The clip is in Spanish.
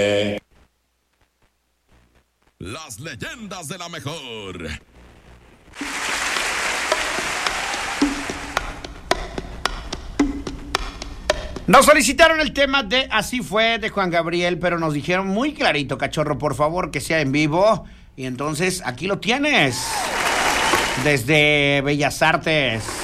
Las leyendas de la mejor. Nos solicitaron el tema de Así fue de Juan Gabriel, pero nos dijeron muy clarito, cachorro, por favor, que sea en vivo. Y entonces aquí lo tienes, desde Bellas Artes.